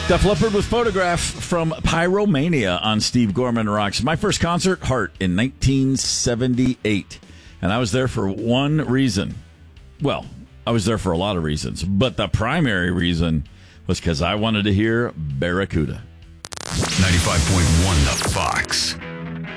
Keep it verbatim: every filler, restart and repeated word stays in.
Def Leppard with Photograph from Pyromania on Steve Gorman Rocks. My first concert, Heart, in nineteen seventy-eight. And I was there for one reason. Well, I was there for a lot of reasons, but the primary reason was because I wanted to hear Barracuda. ninety-five point one The Fox.